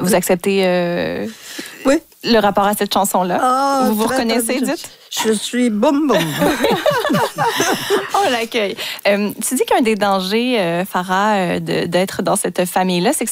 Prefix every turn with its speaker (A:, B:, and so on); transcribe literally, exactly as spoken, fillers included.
A: Vous acceptez euh,
B: oui.
A: le rapport à cette chanson-là?
B: Ah,
A: vous vous
B: très,
A: reconnaissez,
B: très,
A: Edith?
B: Je suis boum boum.
A: On l'accueille. Euh, tu dis qu'un des dangers, euh, Farah, euh, de, d'être dans cette famille-là, c'est que